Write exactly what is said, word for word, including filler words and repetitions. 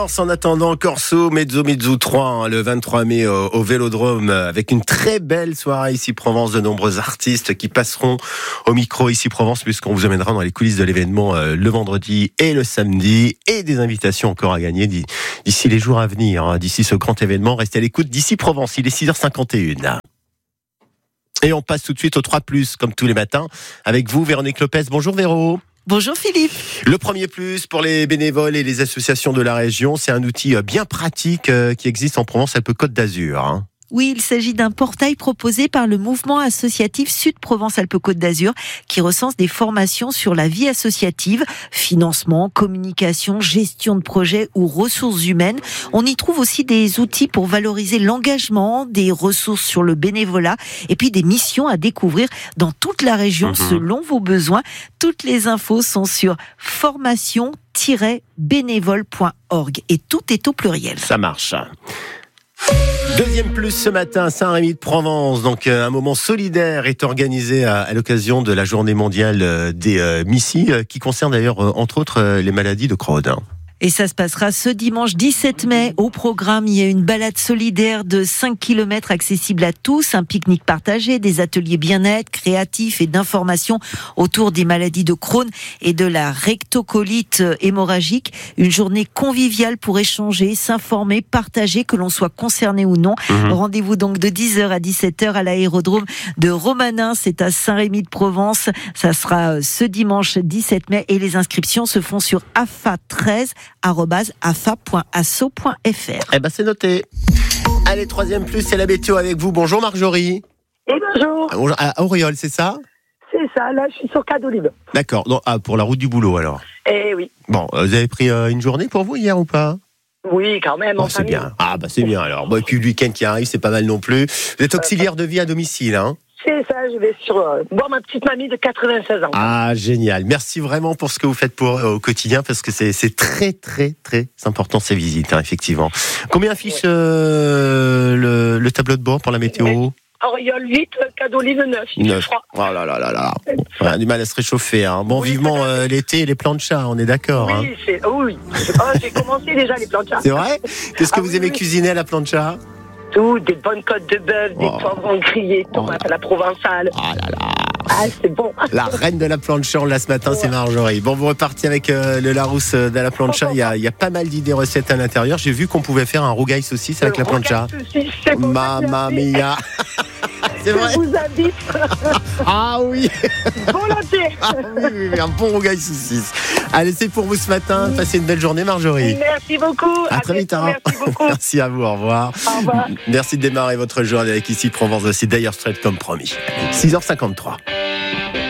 En attendant, Corso, Mezzo Mezzo trois, hein, le vingt-trois mai au, au Vélodrome, avec une très belle soirée ici Provence, de nombreux artistes qui passeront au micro ici Provence, puisqu'on vous amènera dans les coulisses de l'événement euh, le vendredi et le samedi, et des invitations encore à gagner d'ici les jours à venir, hein, d'ici ce grand événement. Restez à l'écoute d'ici Provence, il est six heures cinquante et une. Et on passe tout de suite au trois plus, comme tous les matins, avec vous, Véronique Lopez. Bonjour Véro. Bonjour Philippe. Le premier plus pour les bénévoles et les associations de la région, c'est un outil bien pratique qui existe en Provence-Alpes-Côte d'Azur. Hein. Oui, il s'agit d'un portail proposé par le mouvement associatif Sud-Provence-Alpes-Côte d'Azur qui recense des formations sur la vie associative, financement, communication, gestion de projet ou ressources humaines. On y trouve aussi des outils pour valoriser l'engagement, des ressources sur le bénévolat et puis des missions à découvrir dans toute la région mmh. selon vos besoins. Toutes les infos sont sur formation tiret bénévole point org et tout est au pluriel. Ça marche. Deuxième plus ce matin, Saint-Rémy-de-Provence. Donc un moment solidaire est organisé à, à l'occasion de la journée mondiale des euh, M I C I, qui concerne d'ailleurs euh, entre autres euh, les maladies de Crohn. Et ça se passera ce dimanche dix-sept mai. Au programme, il y a une balade solidaire de cinq kilomètres accessible à tous, un pique-nique partagé, des ateliers bien-être, créatifs et d'information autour des maladies de Crohn et de la rectocolite hémorragique. Une journée conviviale pour échanger, s'informer, partager, que l'on soit concerné ou non. Mmh. Rendez-vous donc de dix heures à dix-sept heures à l'aérodrome de Romanin. C'est à Saint-Rémy-de-Provence. Ça sera ce dimanche dix-sept mai et les inscriptions se font sur a f a treize arobase a f a point asso point f r. Eh ben c'est noté. Allez, troisième plus, c'est la météo avec vous. Bonjour Marjorie. Et bonjour. Ah, bonjour. À Auriol, c'est ça? C'est ça, là je suis sur Cadolive. D'accord, donc, ah, pour la route du boulot alors. Eh oui. Bon, vous avez pris euh, une journée pour vous hier ou pas? Oui, quand même. Oh, c'est bien. Ah bah c'est bien alors. Bon, et puis le week-end qui arrive, c'est pas mal non plus. Vous êtes auxiliaire de vie à domicile, hein? C'est ça, je vais sur euh, voir ma petite mamie de quatre-vingt-seize ans. Ah, génial. Merci vraiment pour ce que vous faites pour, euh, au quotidien, parce que c'est, c'est très, très, très important ces visites, hein, effectivement. Combien affiche euh, le, le tableau de bord pour la météo? Auriol huit, Cadolive neuf. neuf. Oh là là là là. On a du mal à se réchauffer. Hein. Bon, oui, vivement euh, l'été et les planchas, on est d'accord. Oui, hein. c'est, oh oui. Oh, j'ai commencé déjà les planchas. C'est vrai? Qu'est-ce que ah, vous oui, aimez oui. cuisiner à la plancha? Tout, des bonnes côtes de bœuf, des oh. poivrons grillés, tomates oh. à la provençale. Oh là là. Ah, c'est bon. La reine de la plancha, là ce matin, ouais. c'est Marjorie. Bon, vous repartez avec euh, le Larousse de la plancha. Il y a, il y a pas mal d'idées recettes à l'intérieur. J'ai vu qu'on pouvait faire un rougail saucisse avec le la plancha. Mamma mia. C'est vrai. Je vous invite. Ah oui. Volontiers. Ah oui, oui, oui, un bon rougail saucisse. Allez, c'est pour vous ce matin. Passez une belle journée, Marjorie. Merci beaucoup. À, à très vite. Hein. Merci beaucoup. Merci à vous. Au revoir. Au revoir. Merci de démarrer votre journée avec ici Provence aussi. D'ailleurs, straight comme promis. six heures cinquante-trois.